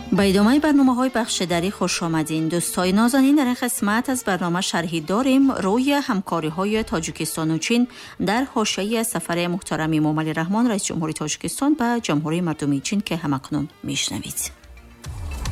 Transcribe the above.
با ادامه برنامه‌های بخشداری خوش آمدین. دوستای نازنین، در این قسمت از برنامه شرحی داریم روی همکاری‌های تاجیکستان و چین در حاشیه سفر محترم موملی رحمان رئیس جمهوری تاجیکستان به جمهوری مردمی چین که همکنون میشنوید.